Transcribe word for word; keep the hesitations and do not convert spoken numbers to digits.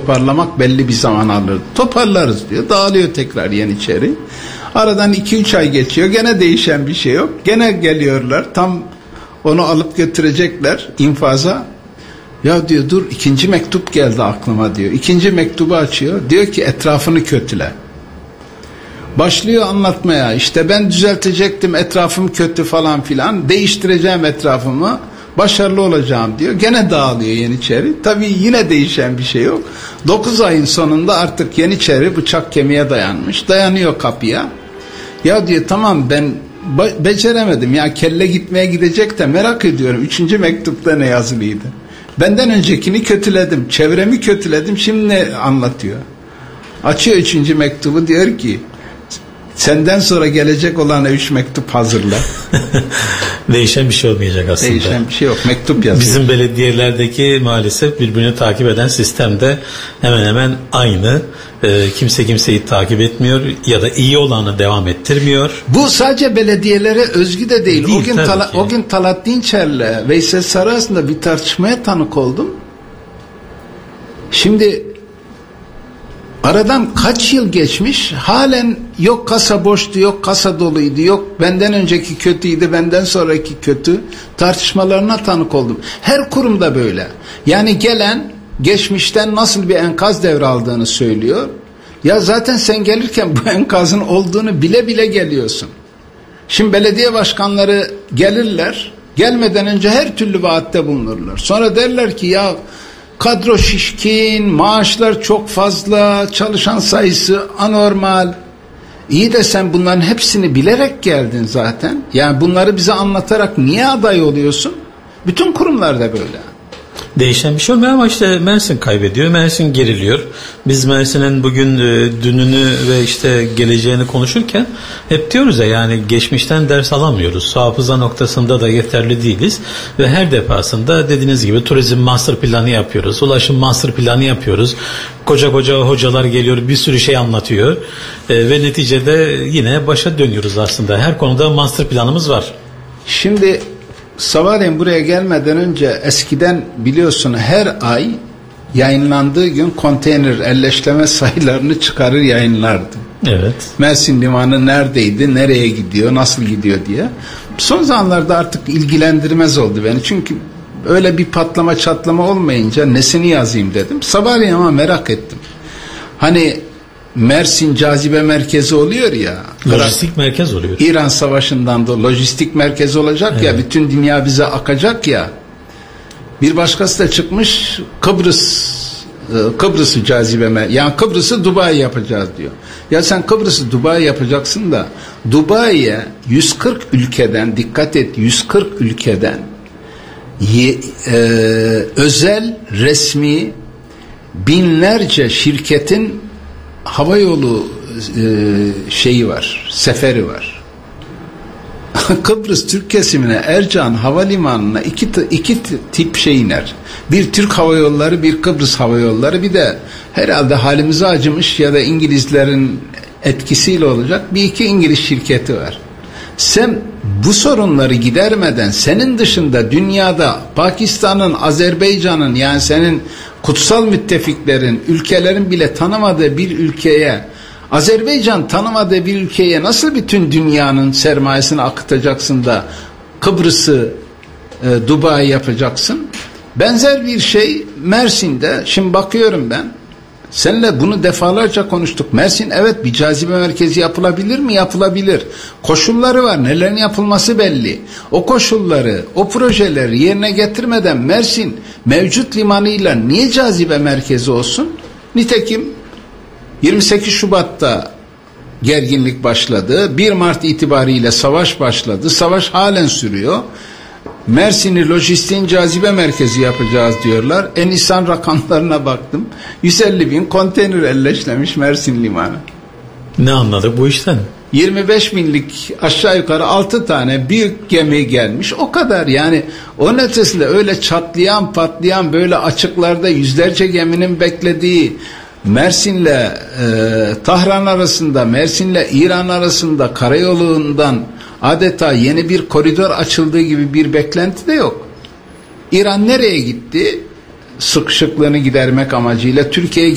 toparlamak belli bir zaman alır. Toparlarız diyor. Dağılıyor tekrar Yeniçeri. Aradan iki üç ay geçiyor. Gene değişen bir şey yok. Gene geliyorlar. Tam onu alıp götürecekler infaza. Ya diyor dur ikinci mektup geldi aklıma diyor. İkinci mektubu açıyor. Diyor ki etrafını kötüle. Başlıyor anlatmaya. İşte ben düzeltecektim, etrafım kötü falan filan. Değiştireceğim etrafımı. Başarılı olacağım diyor. Gene dağılıyor Yeniçeri. Tabii yine değişen bir şey yok. dokuz ayın sonunda artık Yeniçeri bıçak kemiğe dayanmış. Dayanıyor kapıya. Ya diyor tamam ben beceremedim. Ya kelle gitmeye gidecek de merak ediyorum. Üçüncü mektupta ne yazılıydı? Benden öncekini kötüledim. Çevremi kötüledim. Şimdi ne anlatıyor? Açıyor üçüncü mektubu, diyor ki senden sonra gelecek olana üç mektup hazırla. Değişen bir şey olmayacak aslında. Değişen bir şey yok. Mektup yazıyor. Bizim belediyelerdeki maalesef birbirini takip eden sistemde hemen hemen aynı. Ee, kimse kimseyi takip etmiyor ya da iyi olanı devam ettirmiyor. Bu sadece belediyelere özgü de değil. değil o gün Tala, o gün Talat Dinçer'le Veysel Sarı arasında bir tartışmaya tanık oldum. Şimdi aradan kaç yıl geçmiş, halen yok kasa boştu, yok kasa doluydu, yok benden önceki kötüydü, benden sonraki kötü tartışmalarına tanık oldum. Her kurumda böyle. Yani gelen geçmişten nasıl bir enkaz devraldığını söylüyor. Ya zaten sen gelirken bu enkazın olduğunu bile bile geliyorsun. Şimdi belediye başkanları gelirler, gelmeden önce her türlü vaatte bulunurlar. Sonra derler ki ya kadro şişkin, maaşlar çok fazla, çalışan sayısı anormal. İyi de sen bunların hepsini bilerek geldin zaten. Yani bunları bize anlatarak niye aday oluyorsun? Bütün kurumlarda böyle. Değişen bir şey olmuyor ama işte Mersin kaybediyor, Mersin geriliyor. Biz Mersin'in bugün e, dününü ve işte geleceğini konuşurken hep diyoruz ya, yani geçmişten ders alamıyoruz. Hafıza noktasında da yeterli değiliz ve her defasında dediğiniz gibi turizm master planı yapıyoruz, ulaşım master planı yapıyoruz. Koca koca hocalar geliyor, bir sürü şey anlatıyor e, ve neticede yine başa dönüyoruz aslında. Her konuda master planımız var. Şimdi sabahleyin buraya gelmeden önce eskiden biliyorsun her ay yayınlandığı gün konteyner elleştirme sayılarını çıkarır yayınlardı. Evet. Mersin Limanı neredeydi, nereye gidiyor, nasıl gidiyor diye. Son zamanlarda artık ilgilendirmez oldu beni. Çünkü öyle bir patlama çatlama olmayınca nesini yazayım dedim. Sabahleyin ama merak ettim. Hani Mersin cazibe merkezi oluyor ya. Lojistik merkez oluyor. İran Savaşı'ndan da lojistik merkez olacak evet. Ya bütün dünya bize akacak ya. Bir başkası da çıkmış Kıbrıs Kıbrıs'ı cazibe merkezi. Yani Kıbrıs'ı Dubai yapacağız diyor. Ya sen Kıbrıs'ı Dubai yapacaksın da Dubai'ye yüz kırk ülkeden, dikkat et, yüz kırk ülkeden ye, e, özel resmi binlerce şirketin havayolu e, şeyi var, seferi var. Kıbrıs Türk kesimine Ercan Havalimanı'na iki, iki tip şey iner. Bir Türk Hava Yolları, bir Kıbrıs Hava Yolları, bir de herhalde halimize acımış ya da İngilizlerin etkisiyle olacak bir iki İngiliz şirketi var. Sen bu sorunları gidermeden senin dışında dünyada Pakistan'ın, Azerbaycan'ın, yani senin kutsal müttefiklerin, ülkelerin bile tanımadığı bir ülkeye, Azerbaycan tanımadığı bir ülkeye nasıl bütün dünyanın sermayesini akıtacaksın da Kıbrıs'ı e, Dubai yapacaksın? Benzer bir şey Mersin'de. Şimdi bakıyorum ben. Seninle bunu defalarca konuştuk. Mersin evet bir cazibe merkezi yapılabilir mi? Yapılabilir. Koşulları var. Nelerin yapılması belli. O koşulları, o projeleri yerine getirmeden Mersin mevcut limanıyla niye cazibe merkezi olsun? Nitekim yirmi sekiz Şubat'ta gerginlik başladı. bir Mart itibariyle savaş başladı. Savaş halen sürüyor. Mersin'i lojistiğin cazibe merkezi yapacağız diyorlar. En insan rakamlarına baktım. yüz elli bin konteyner elleşlemiş Mersin Limanı. Ne anladık bu işten? yirmi beş binlik aşağı yukarı altı tane büyük gemi gelmiş. O kadar yani. Onun ötesinde öyle çatlayan patlayan böyle açıklarda yüzlerce geminin beklediği Mersin'le e, Tahran arasında, Mersin'le İran arasında karayolundan adeta yeni bir koridor açıldığı gibi bir beklenti de yok. İran nereye gitti? Sıkışıklığını gidermek amacıyla Türkiye'ye